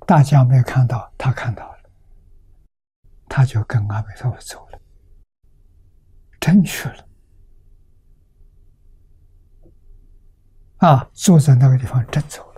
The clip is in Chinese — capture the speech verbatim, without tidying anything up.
大家没有看到，他看到了，他就跟阿弥陀佛走了，真去了。啊，坐在那个地方真走了。